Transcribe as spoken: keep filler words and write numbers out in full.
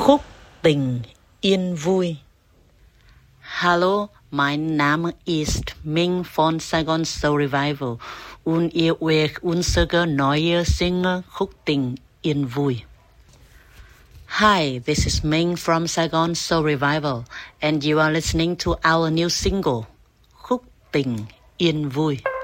Khúc tình yên vui. Hallo, mein Name ist Ming von Saigon Soul Revival und ihr hört unsere neue Single Khúc tình yên vui. Hi, this is Ming from Saigon Soul Revival and you are listening to our new single Khúc tình yên vui.